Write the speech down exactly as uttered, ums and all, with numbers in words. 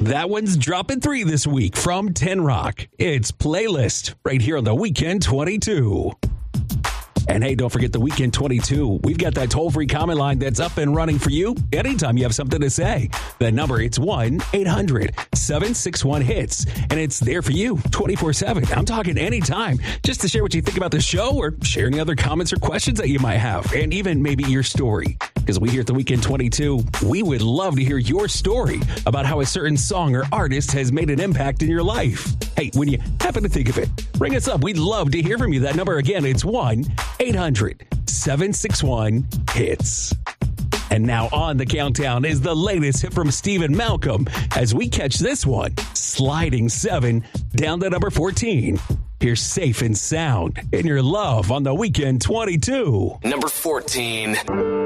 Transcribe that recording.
That one's dropping three this week from ten Rock. It's Playlist right here on the Weekend twenty-two. And hey, don't forget the Weekend twenty-two. We've got that toll-free comment line that's up and running for you anytime you have something to say. That number, it's one eight hundred seven six one hits. And it's there for you twenty-four seven. I'm talking anytime, just to share what you think about the show or share any other comments or questions that you might have. And even maybe your story. Because we here at the Weekend twenty-two, we would love to hear your story about how a certain song or artist has made an impact in your life. Hey, when you happen to think of it, ring us up. We'd love to hear from you. That number again, it's one eight hundred seven six one hits. And now on the countdown is the latest hit from Stephen Malcolm as we catch this one sliding seven down to number fourteen. Here's Safe and Sound in your love on the Weekend twenty-two. Number fourteen.